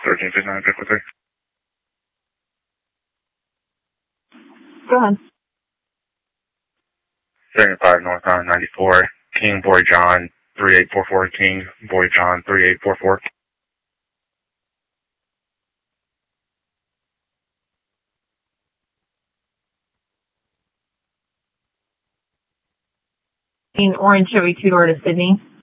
1359, pick with her. Go ahead. 75 North on 94, King Boy John 3844, King Boy John 3844. In Orange Chevy 2-door to Sydney.